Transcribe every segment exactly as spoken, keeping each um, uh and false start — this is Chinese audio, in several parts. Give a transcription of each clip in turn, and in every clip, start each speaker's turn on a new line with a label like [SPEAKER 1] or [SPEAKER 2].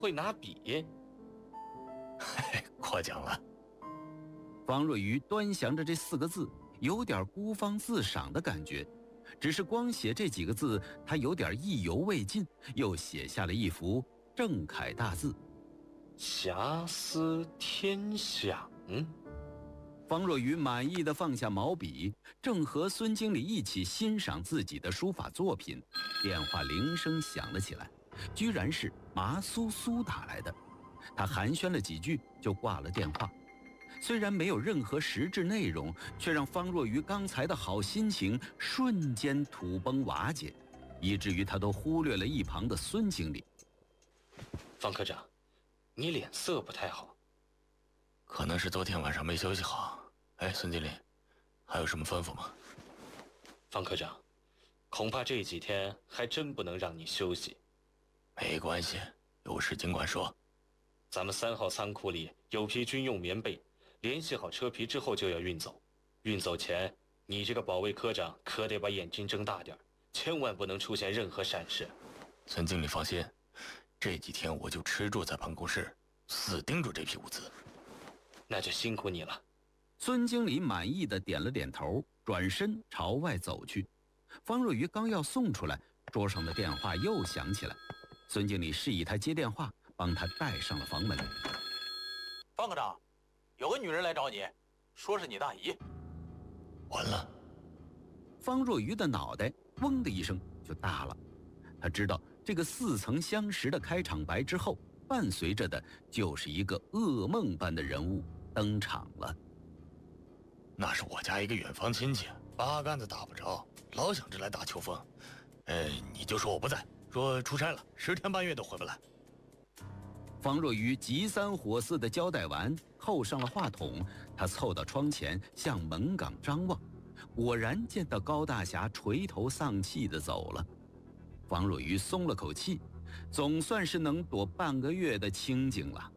[SPEAKER 1] 会拿笔。
[SPEAKER 2] 嘿，过奖了。
[SPEAKER 3] 方若愚端详着这四个字，有点孤芳自赏的感觉。只是光写这几个字，他有点意犹未尽，又写下了一幅正楷大字：
[SPEAKER 1] 遐思天想。
[SPEAKER 3] 方若愚满意地放下毛笔，正和孙经理一起欣赏自己的书法作品，电话铃声响了起来，居然是麻苏苏打来的。他寒暄了几句就挂了电话。虽然没有任何实质内容，却让方若愚刚才的好心情瞬间土崩瓦解，以至于他都忽略了一旁的孙经理。
[SPEAKER 1] 方科长，你脸色不太好。
[SPEAKER 2] 可能是昨天晚上没休息好。哎，孙经理，还有什么吩咐吗？
[SPEAKER 1] 方科长，恐怕这几天还真不能让你休息。
[SPEAKER 2] 没关系，有事尽管说。
[SPEAKER 1] 咱们三号仓库里有批军用棉被，联系好车皮之后就要运走。运走前，你这个保卫科长可得把眼睛睁大点，千万不能出现任何闪失。
[SPEAKER 2] 孙经理放心，这几天我就吃住在办公室，死盯住这批物资。
[SPEAKER 1] 那就辛苦你了。
[SPEAKER 3] 孙经理满意的点了点头，转身朝外走去。方若愚刚要送出来，桌上的电话又响起来。孙经理示意他接电话，帮他带上了房门。
[SPEAKER 4] 方科长，有个女人来找你，说是你大姨。
[SPEAKER 2] 完了。
[SPEAKER 3] 方若愚的脑袋嗡的一声就大了。他知道这个似曾相识的开场白之后，伴随着的就是一个噩梦般的人物登场了。
[SPEAKER 2] 那是我家一个远房亲戚，八竿子打不着，老想着来打秋风。呃，你就说我不在，说出差了，十天半月都回不来。
[SPEAKER 3] 方若愚急三火四地交代完，扣上了话筒。他凑到窗前，向门岗张望，果然见到高大侠垂头丧气地走了。方若愚松了口气，总算是能躲半个月的清静了。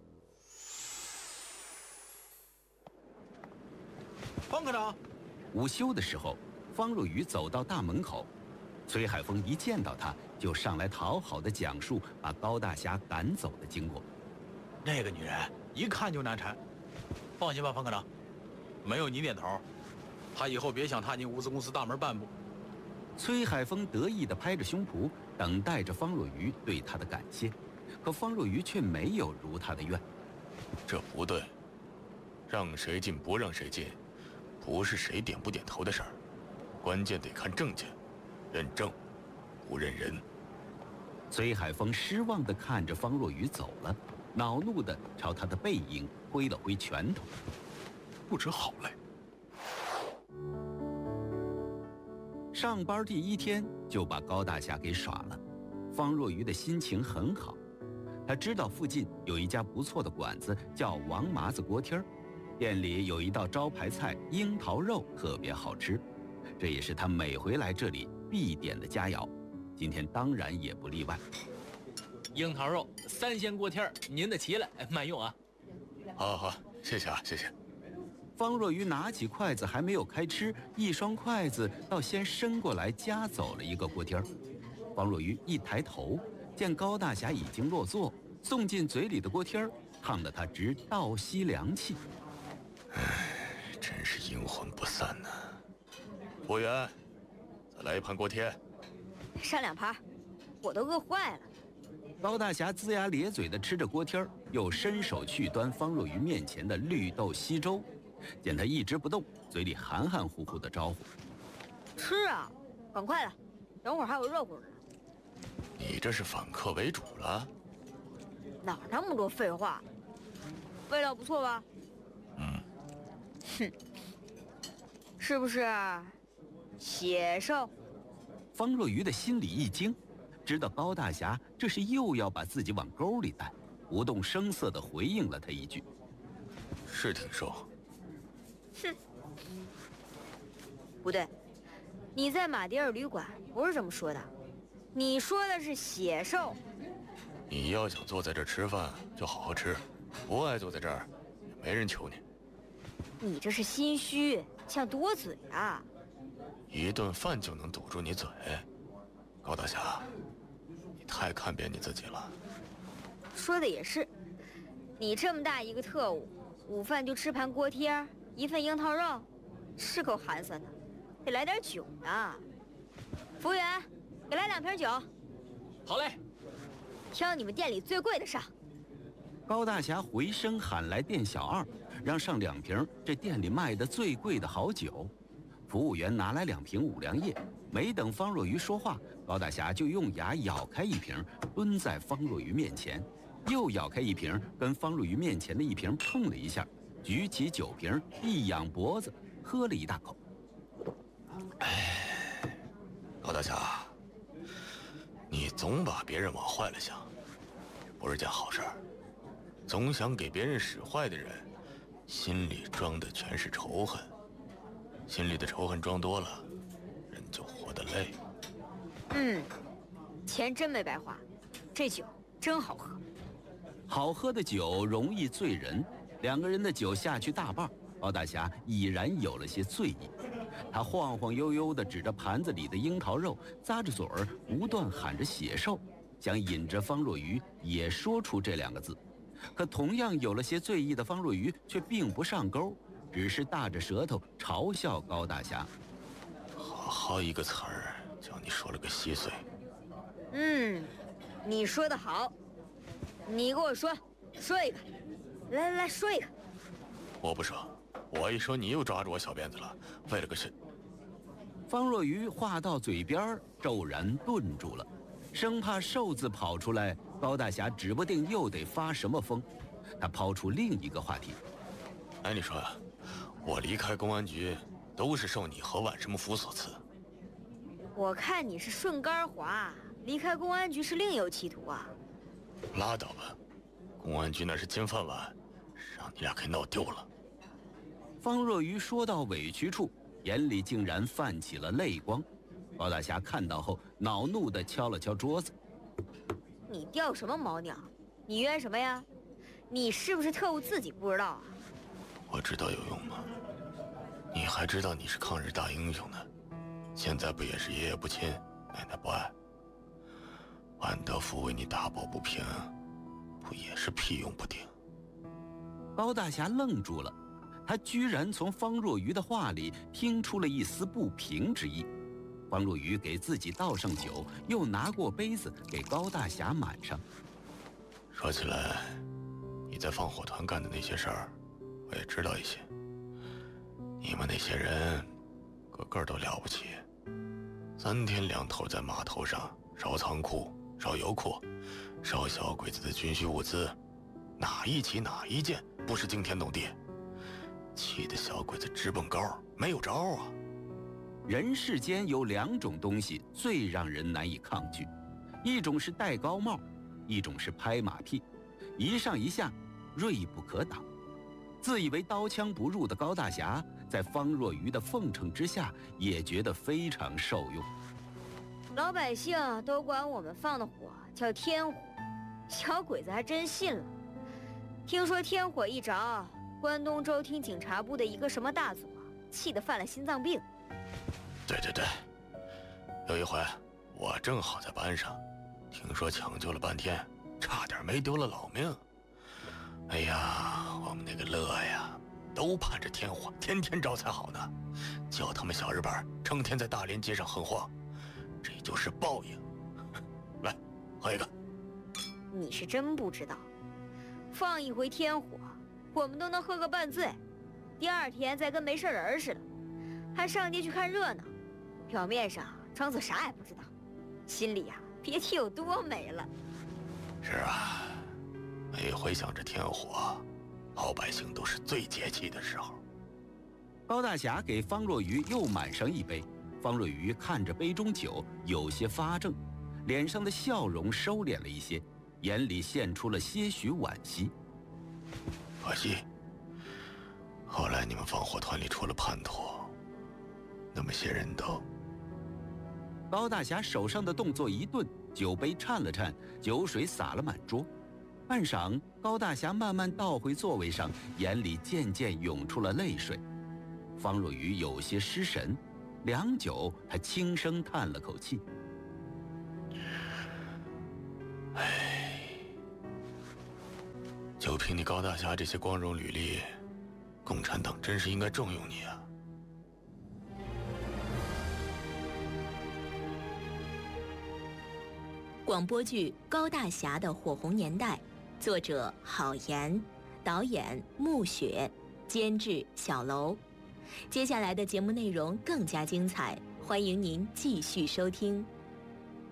[SPEAKER 4] 方科长，
[SPEAKER 3] 午休的时候，方若愚走到大门口，崔海峰一见到他就上来讨好的讲述把高大侠赶走的经过。
[SPEAKER 4] 那个女人一看就难缠，放心吧，方科长，没有你点头，她以后别想踏进物资公司大门半步。
[SPEAKER 3] 崔海峰得意地拍着胸脯，等待着方若愚对他的感谢，可方若愚却没有如他的愿。
[SPEAKER 2] 这不对，让谁进不让谁进，不是谁点不点头的事儿，关键得看证件，认证，不认人。
[SPEAKER 3] 崔海峰失望地看着方若愚走了，恼怒地朝他的背影挥了挥拳头。
[SPEAKER 4] 不知好赖。
[SPEAKER 3] 上班第一天就把高大侠给耍了，方若愚的心情很好。他知道附近有一家不错的馆子，叫王麻子锅贴儿，店里有一道招牌菜樱桃肉特别好吃，这也是他每回来这里必点的佳肴，今天当然也不例外。
[SPEAKER 5] 樱桃肉三鲜锅贴，您的齐了，慢用啊。
[SPEAKER 2] 好好好，谢谢啊，谢谢。
[SPEAKER 3] 方若愚拿起筷子还没有开吃，一双筷子倒先伸过来夹走了一个锅贴儿。方若愚一抬头，见高大侠已经落座，送进嘴里的锅贴儿烫得他直倒吸凉气。
[SPEAKER 2] 唉，真是阴魂不散呢、啊。服务员，再来一盘锅贴。
[SPEAKER 6] 上两盘，我都饿坏了。
[SPEAKER 3] 高大侠龇牙咧嘴地吃着锅贴儿，又伸手去端方若愚面前的绿豆稀粥。见他一直不动，嘴里含含糊糊的招呼：“
[SPEAKER 6] 吃啊，赶快的，等会儿还有热乎呢。”
[SPEAKER 2] 你这是反客为主了？
[SPEAKER 6] 哪那么多废话？味道不错吧？
[SPEAKER 2] 嗯。
[SPEAKER 6] 哼，是不是血兽？
[SPEAKER 3] 方若愚的心里一惊，知道高大侠这是又要把自己往沟里带，不动声色地回应了他一句：“
[SPEAKER 2] 是挺瘦。”
[SPEAKER 6] 哼，不对，你在马迭尔旅馆不是这么说的，你说的是血兽。
[SPEAKER 2] 你要想坐在这儿吃饭，就好好吃，不爱坐在这儿，也没人求你。
[SPEAKER 6] 你这是心虚，像多嘴啊！
[SPEAKER 2] 一顿饭就能堵住你嘴，高大侠，你太看扁你自己了。
[SPEAKER 6] 说的也是，你这么大一个特务，午饭就吃盘锅贴，一份樱桃肉，是够寒酸的，得来点酒呢。服务员，给来两瓶酒。
[SPEAKER 5] 好嘞，
[SPEAKER 6] 挑你们店里最贵的上。
[SPEAKER 3] 高大侠回声喊来店小二，让上两瓶这店里卖的最贵的好酒。服务员拿来两瓶五粮液，没等方若愚说话，高大侠就用牙咬开一瓶，蹲在方若愚面前，又咬开一瓶，跟方若愚面前的一瓶碰了一下，举起酒瓶，一仰脖子，喝了一大口。
[SPEAKER 2] 哎，高大侠，你总把别人往坏了想，不是件好事儿。总想给别人使坏的人，心里装的全是仇恨，心里的仇恨装多了，人就活得累。
[SPEAKER 6] 嗯，钱真没白花，这酒真好喝。
[SPEAKER 3] 好喝的酒容易醉人，两个人的酒下去大半，高大侠已然有了些醉意。他晃晃悠悠地指着盘子里的樱桃肉，咂着嘴儿，不断喊着血兽，想引着方若愚也说出这两个字。可同样有了些醉意的方若愚却并不上钩，只是大着舌头嘲笑高大侠。
[SPEAKER 2] 好好一个词儿，叫你说了个稀碎。
[SPEAKER 6] 嗯，你说的好，你给我说，说一个，来来来说一个。
[SPEAKER 2] 我不说，我一说你又抓住我小辫子了，为了个是。
[SPEAKER 3] 方若愚话到嘴边，骤然顿住了，生怕瘦字跑出来，高大侠指不定又得发什么疯。他抛出另一个话题：“
[SPEAKER 2] 哎，你说呀，我离开公安局，都是受你和万什么福所赐。
[SPEAKER 6] 我看你是顺杆滑，离开公安局是另有企图啊。
[SPEAKER 2] 拉倒吧，公安局那是金饭碗，让你俩给闹丢了。”
[SPEAKER 3] 方若愚说到委屈处，眼里竟然泛起了泪光。高大侠看到后，恼怒地敲了敲桌子：“
[SPEAKER 6] 你掉什么毛鸟？你冤什么呀？你是不是特务自己不知道啊？”
[SPEAKER 2] 我知道有用吗？你还知道你是抗日大英雄呢，现在不也是爷爷不亲，奶奶不爱？万德福为你打抱不平，不也是屁用不顶？
[SPEAKER 3] 高大侠愣住了，他居然从方若愚的话里听出了一丝不平之意。方若愚给自己倒上酒，又拿过杯子给高大侠满上。
[SPEAKER 2] 说起来，你在放火团干的那些事儿，我也知道一些。你们那些人，个个都了不起，三天两头在码头上烧仓库、烧油库、烧小鬼子的军需物资，哪一起哪一件不是惊天动地？气得小鬼子直蹦高，没有招啊！
[SPEAKER 3] 人世间有两种东西最让人难以抗拒，一种是戴高帽，一种是拍马屁，一上一下，锐不可挡。自以为刀枪不入的高大侠，在方若愚的奉承之下，也觉得非常受用。
[SPEAKER 6] 老百姓都管我们放的火叫天火，小鬼子还真信了。听说天火一着，关东州厅警察部的一个什么大组啊，气得犯了心脏病。
[SPEAKER 2] 对对对，有一回我正好在班上，听说抢救了半天，差点没丢了老命。哎呀，我们那个乐呀，都盼着天火天天着才好呢，叫他们小日本成天在大连街上横晃，这就是报应。来，喝一个。
[SPEAKER 6] 你是真不知道，放一回天火，我们都能喝个半醉，第二天再跟没事人似的，还上街去看热闹，表面上装作啥也不知道，心里呀、啊、别提有多美了。
[SPEAKER 2] 是啊，每回想着天火，老百姓都是最解气的时候。
[SPEAKER 3] 高大侠给方若愚又满上一杯，方若愚看着杯中酒，有些发怔，脸上的笑容收敛了一些，眼里现出了些许惋惜。
[SPEAKER 2] 可惜，后来你们放火团里出了叛徒，那么些人都……
[SPEAKER 3] 高大侠手上的动作一顿，酒杯颤了颤，酒水洒了满桌。半晌，高大侠慢慢倒回座位上，眼里渐渐涌出了泪水。方若愚有些失神，良久，他轻声叹了口气：“
[SPEAKER 2] 唉， 就凭你高大侠这些光荣履历，共产党真是应该重用你啊！
[SPEAKER 7] 广播剧《高大侠的火红年代》，作者郝岩，导演穆雪，监制小楼。接下来的节目内容更加精彩，欢迎您继续收听。